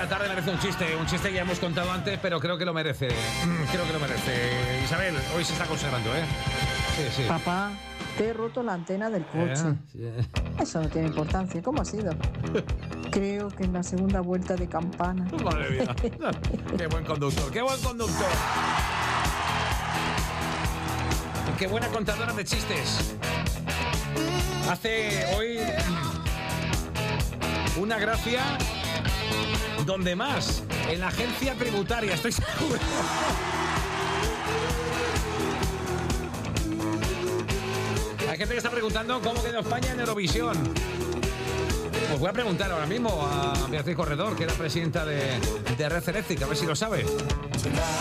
la tarde merece un chiste que ya hemos contado antes, pero creo que lo merece. Isabel, hoy se está conservando, ¿eh? Sí. Papá, te he roto la antena del coche. Eso no tiene importancia. ¿Cómo ha sido? Creo que en la segunda vuelta de campana. Madre mía. Qué buen conductor. Qué buena contadora de chistes. Hace hoy una gracia donde más, en la agencia tributaria, estoy seguro. Hay gente que está preguntando cómo quedó España en Eurovisión. Pues voy a preguntar ahora mismo a Beatriz Corredor, que es la presidenta de Red Eléctrica, a ver si lo sabe.